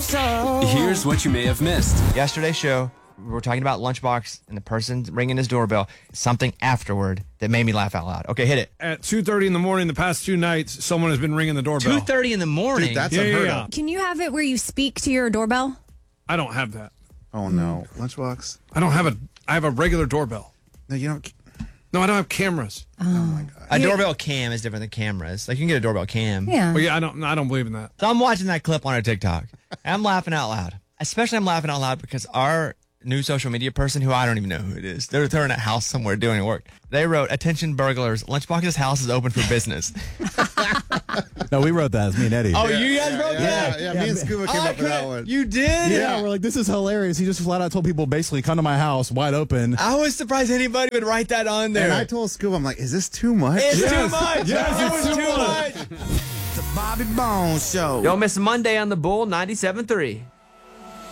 Bones Show. Here's what you may have missed. Yesterday's show, we were talking about Lunchbox and the person ringing his doorbell. Something afterward that made me laugh out loud. Okay, hit it. At 2:30 in the morning, the past 2 nights, someone has been ringing the doorbell. 2:30 in the morning. Dude, that's Yeah, unheard yeah. of. Can you have it where you speak to your doorbell? I don't have that. Oh, no. Lunchbox? I have a regular doorbell. No, you don't. No, I don't have cameras. Oh, my God. A doorbell cam is different than cameras. Like, you can get a doorbell cam. Yeah. Well, yeah, I don't believe in that. So I'm watching that clip on our TikTok. And I'm laughing out loud. Especially I'm laughing out loud because our new social media person, who I don't even know who it is, they're in a house somewhere doing work. They wrote, "Attention burglars, Lunchbox's house is open for business." No, we wrote that. It's me and Eddie. Oh, you guys wrote that? Yeah, me and Scuba came up with that one. You did? Yeah, we're like, this is hilarious. He just flat out told people basically come to my house wide open. I was surprised anybody would write that on there. And I told Scuba, I'm like, is this too much? It's too much. Yes, It's too much. The Bobby Bones Show. Don't miss Monday on the Bull 97.3.